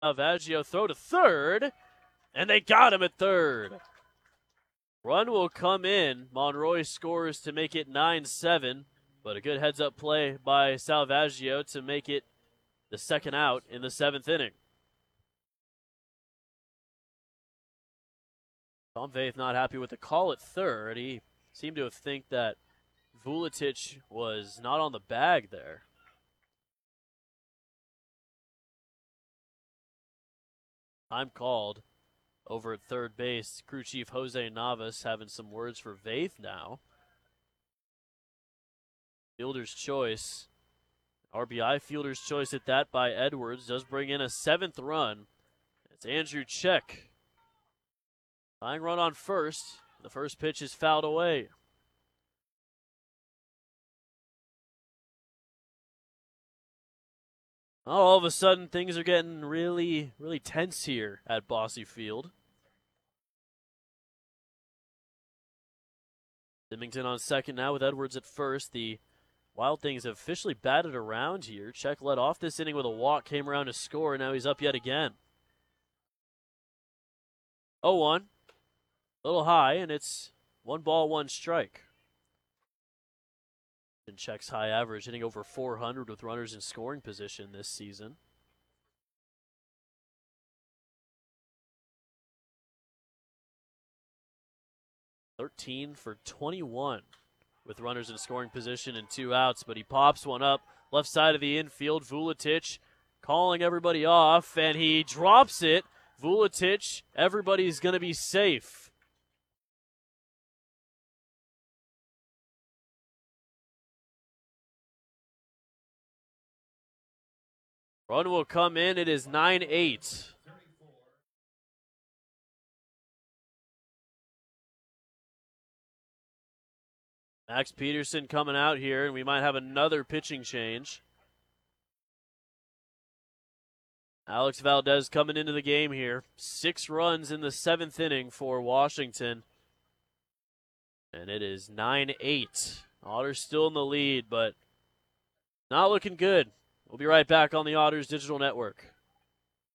Salvaggio throw to third, and they got him at third. Run will come in. Monroy scores to make it 9-7, but a good heads-up play by Salvaggio to make it the second out in the seventh inning. Tom Faith not happy with the call at third. He seemed to think that Vuletic was not on the bag there. Time called over at third base. Crew chief Jose Navas having some words for Faith now. Fielder's choice. RBI fielder's choice at that by Edwards does bring in a seventh run. It's Andrew Check. Tying run on first. The first pitch is fouled away. All of a sudden, things are getting really, really tense here at Bosse Field. Symington on second now with Edwards at first. The Wild Things have officially batted around here. Check led off this inning with a walk, came around to score, and now he's up yet again. 0-1. A little high, and it's 1 ball, 1 strike. And Check's high average, hitting over 400 with runners in scoring position this season. '13 for 21 with runners in scoring position and 2 outs, but he pops one up left side of the infield. Vuletic calling everybody off, and he drops it. Vuletic, everybody's going to be safe. Run will come in. It is 9-8. Max Peterson coming out here, and we might have another pitching change. Alex Valdez coming into the game here. 6 runs in the 7th inning for Washington. And it is 9-8. Otters still in the lead, but not looking good. We'll be right back on the Otters Digital Network.